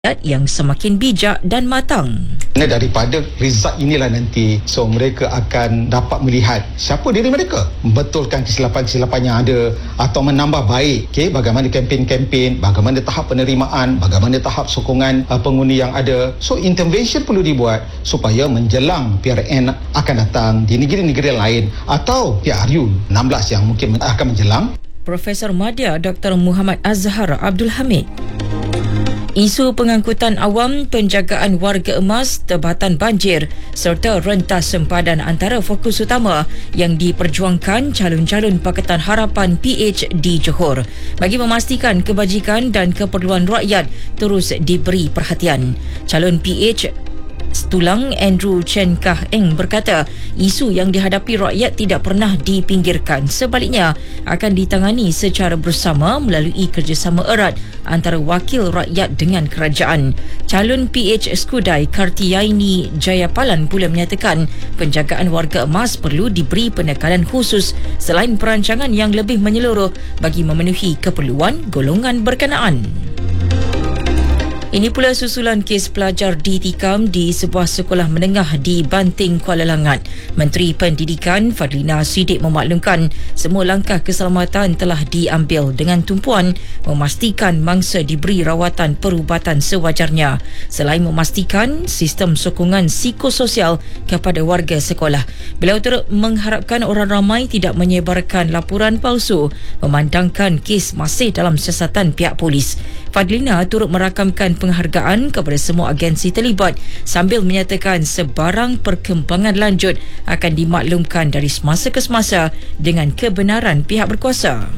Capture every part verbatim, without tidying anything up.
yang semakin bijak dan matang. Daripada result inilah nanti so mereka akan dapat melihat siapa diri mereka, betulkan kesilapan-kesilapan yang ada atau menambah baik okay, bagaimana kempen-kempen, bagaimana tahap penerimaan, bagaimana tahap sokongan uh, pengundi yang ada. So intervention perlu dibuat supaya menjelang P R N akan datang di negeri-negeri lain atau P R U enam belas yang mungkin akan menjelang. Profesor Madya Doktor Muhammad Azhar Abdul Hamid. Isu pengangkutan awam, penjagaan warga emas, tebatan banjir serta rentas sempadan antara fokus utama yang diperjuangkan calon-calon Pakatan Harapan P H di Johor bagi memastikan kebajikan dan keperluan rakyat terus diberi perhatian. Calon P H Tulang Andrew Chen Kah Eng berkata isu yang dihadapi rakyat tidak pernah dipinggirkan, sebaliknya akan ditangani secara bersama melalui kerjasama erat antara wakil rakyat dengan kerajaan. Calon P H Skudai Kartiaini Jayapalan pula menyatakan penjagaan warga emas perlu diberi penekanan khusus selain perancangan yang lebih menyeluruh bagi memenuhi keperluan golongan berkenaan. Ini pula susulan kes pelajar ditikam di sebuah sekolah menengah di Banting, Kuala Langat. Menteri Pendidikan Fadlina Siddiq memaklumkan semua langkah keselamatan telah diambil dengan tumpuan memastikan mangsa diberi rawatan perubatan sewajarnya. Selain memastikan sistem sokongan psikososial kepada warga sekolah, beliau turut mengharapkan orang ramai tidak menyebarkan laporan palsu memandangkan kes masih dalam siasatan pihak polis. Fadlina turut merakamkan penghargaan kepada semua agensi terlibat sambil menyatakan sebarang perkembangan lanjut akan dimaklumkan dari semasa ke semasa dengan kebenaran pihak berkuasa.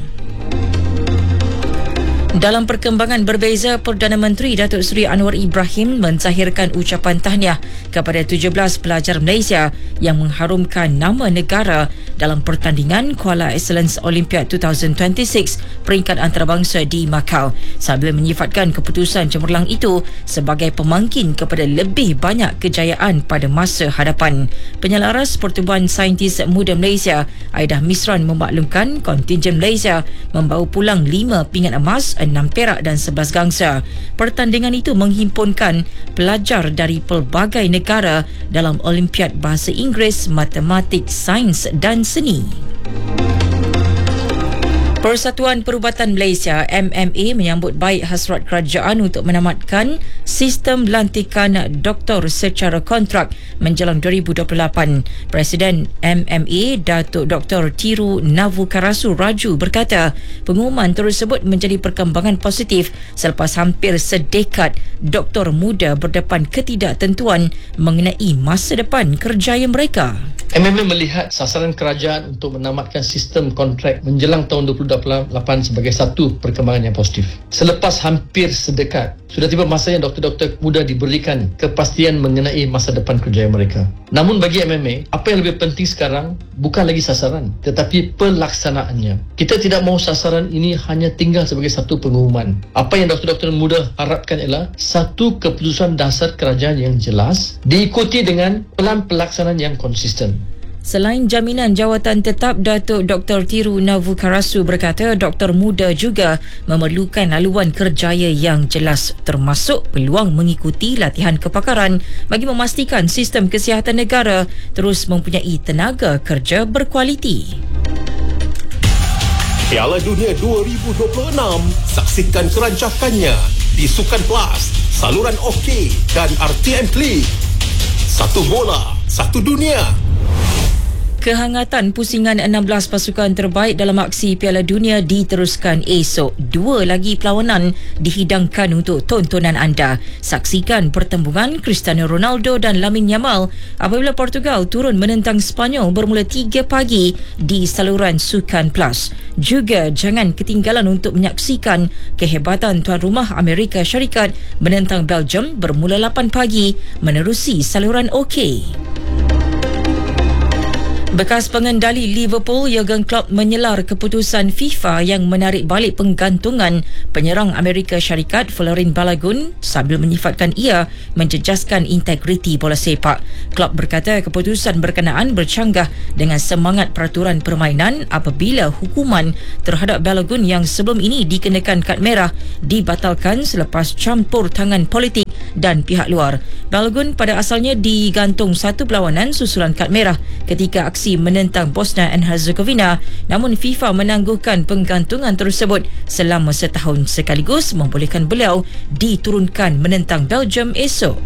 Dalam perkembangan berbeza, Perdana Menteri Datuk Seri Anwar Ibrahim menzahirkan ucapan tahniah kepada tujuh belas pelajar Malaysia yang mengharumkan nama negara dalam pertandingan Kuala Excellence Olympiad dua ribu dua puluh enam peringkat antarabangsa di Macau, sambil menyifatkan keputusan cemerlang itu sebagai pemangkin kepada lebih banyak kejayaan pada masa hadapan. Penyelaras Pertubuhan Saintis Muda Malaysia, Aidah Misran, memaklumkan kontingen Malaysia membawa pulang lima pingat emas, enam perak dan sebelas gangsa. Pertandingan itu menghimpunkan pelajar dari pelbagai negara dalam Olimpiad Bahasa Inggeris, Matematik, Sains dan Seni. Persatuan Perubatan Malaysia M M A menyambut baik hasrat kerajaan untuk menamatkan sistem lantikan doktor secara kontrak menjelang dua ribu dua puluh lapan. Presiden M M A Datuk Doktor Tiru Navukarasu Raju berkata pengumuman tersebut menjadi perkembangan positif selepas hampir sedekad doktor muda berdepan ketidaktentuan mengenai masa depan kerjaya mereka. M M A melihat sasaran kerajaan untuk menamatkan sistem kontrak menjelang tahun dua ribu dua puluh lapan sebagai satu perkembangan yang positif. Selepas hampir sedekad, sudah tiba masanya doktor-doktor muda diberikan kepastian mengenai masa depan kerjaya mereka. Namun bagi M M A, apa yang lebih penting sekarang bukan lagi sasaran, tetapi pelaksanaannya. Kita tidak mahu sasaran ini hanya tinggal sebagai satu pengumuman. Apa yang doktor-doktor muda harapkan ialah satu keputusan dasar kerajaan yang jelas, diikuti dengan pelan pelaksanaan yang konsisten. Selain jaminan jawatan tetap, Datuk Doktor Tiru Navukarasu berkata doktor muda juga memerlukan laluan kerjaya yang jelas, termasuk peluang mengikuti latihan kepakaran bagi memastikan sistem kesihatan negara terus mempunyai tenaga kerja berkualiti. Piala Dunia dua ribu dua puluh enam, saksikan kerancakannya di Sukan Plus, saluran OK dan R T M Klik. Satu bola, satu dunia. Kehangatan pusingan enam belas pasukan terbaik dalam aksi Piala Dunia diteruskan esok. Dua lagi perlawanan dihidangkan untuk tontonan anda. Saksikan pertembungan Cristiano Ronaldo dan Lamine Yamal apabila Portugal turun menentang Sepanyol bermula tiga pagi di saluran Sukan Plus. Juga jangan ketinggalan untuk menyaksikan kehebatan tuan rumah Amerika Syarikat menentang Belgium bermula lapan pagi menerusi saluran OK. Bekas pengendali Liverpool Jurgen Klopp menyelar keputusan FIFA yang menarik balik penggantungan penyerang Amerika Syarikat Folarin Balogun sambil menyifatkan ia menjejaskan integriti bola sepak. Klopp berkata keputusan berkenaan bercanggah dengan semangat peraturan permainan apabila hukuman terhadap Balogun yang sebelum ini dikenakan kad merah dibatalkan selepas campur tangan politik dan pihak luar. Balogun pada asalnya digantung satu perlawanan susulan kad merah ketika aksi menentang Bosnia and Herzegovina, namun FIFA menangguhkan penggantungan tersebut selama setahun sekaligus membolehkan beliau diturunkan menentang Belgium esok.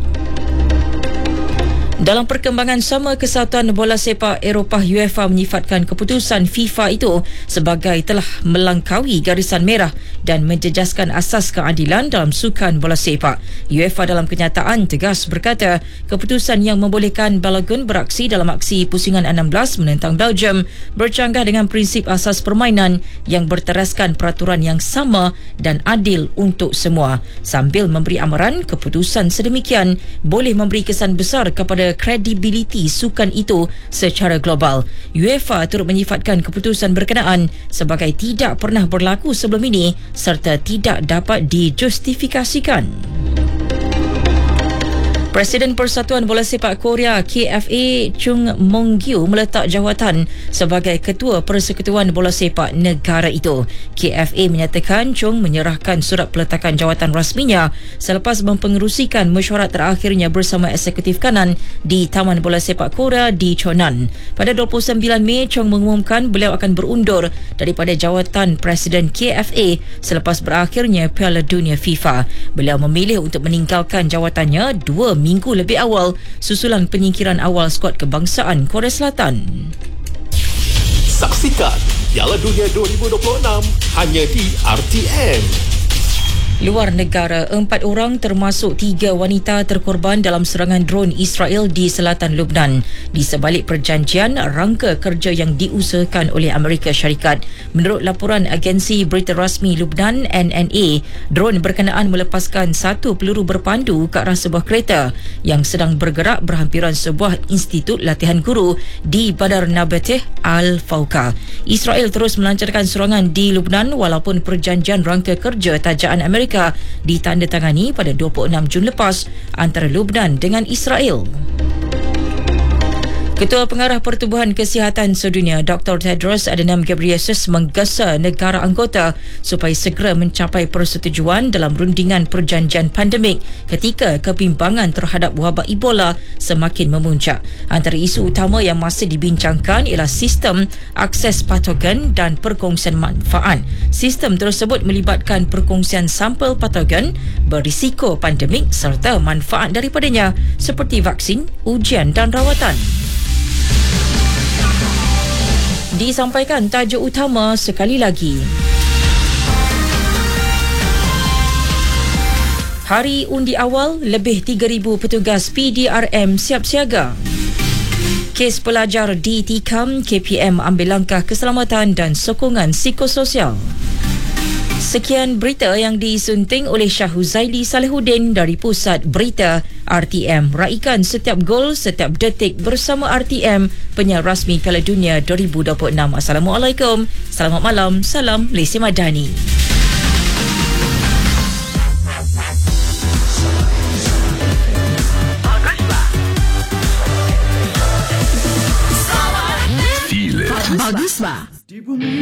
Dalam perkembangan sama, Kesatuan Bola Sepak Eropah UEFA menyifatkan keputusan FIFA itu sebagai telah melangkaui garisan merah dan menjejaskan asas keadilan dalam sukan bola sepak. UEFA dalam kenyataan tegas berkata keputusan yang membolehkan Balogun beraksi dalam aksi pusingan enam belas menentang Belgium bercanggah dengan prinsip asas permainan yang berteraskan peraturan yang sama dan adil untuk semua. Sambil memberi amaran, keputusan sedemikian boleh memberi kesan besar kepada kredibiliti sukan itu secara global. UEFA turut menyifatkan keputusan berkenaan sebagai tidak pernah berlaku sebelum ini serta tidak dapat dijustifikasikan. Presiden Persatuan Bola Sepak Korea K F A Chung Mong-gyu meletak jawatan sebagai Ketua Persekutuan Bola Sepak negara itu. K F A menyatakan Chung menyerahkan surat peletakan jawatan rasminya selepas mempengerusikan mesyuarat terakhirnya bersama eksekutif kanan di Taman Bola Sepak Korea di Chonan. Pada dua puluh sembilan Mei, Chung mengumumkan beliau akan berundur daripada jawatan Presiden K F A selepas berakhirnya Piala Dunia FIFA. Beliau memilih untuk meninggalkan jawatannya dua minggu lebih awal susulan penyingkiran awal skuad kebangsaan Korea Selatan. Saksikan Piala Dunia dua ribu dua puluh enam hanya di R T M. Luar negara, empat orang termasuk tiga wanita terkorban dalam serangan drone Israel di selatan Lebanon di sebalik perjanjian rangka kerja yang diusahakan oleh Amerika Syarikat. Menurut laporan agensi berita rasmi Lebanon N N A, drone berkenaan melepaskan satu peluru berpandu ke arah sebuah kereta yang sedang bergerak berhampiran sebuah institut latihan guru di Badar Nabateh Al-Fawqa. Israel terus melancarkan serangan di Lebanon walaupun perjanjian rangka kerja tajaan Amerika ditandatangani pada dua puluh enam Jun lepas antara Lebanon dengan Israel. Ketua Pengarah Pertubuhan Kesihatan Sedunia Doktor Tedros Adhanom Ghebreyesus menggesa negara anggota supaya segera mencapai persetujuan dalam rundingan perjanjian pandemik ketika kebimbangan terhadap wabak Ebola semakin memuncak. Antara isu utama yang masih dibincangkan ialah sistem akses patogen dan perkongsian manfaat. Sistem tersebut melibatkan perkongsian sampel patogen berisiko pandemik serta manfaat daripadanya seperti vaksin, ujian dan rawatan. Disampaikan tajuk utama sekali lagi. Hari undi awal, lebih tiga ribu petugas P D R M siap siaga. Kes pelajar ditikam, K P M ambil langkah keselamatan dan sokongan psikososial. Sekian berita yang disunting oleh Shah Huzaili Salihuddin dari Pusat Berita R T M. Raikan setiap gol, setiap detik bersama R T M, penyiar rasmi Piala Dunia dua ribu dua puluh enam. Assalamualaikum, selamat malam, salam Lesi Madani. Baguslah.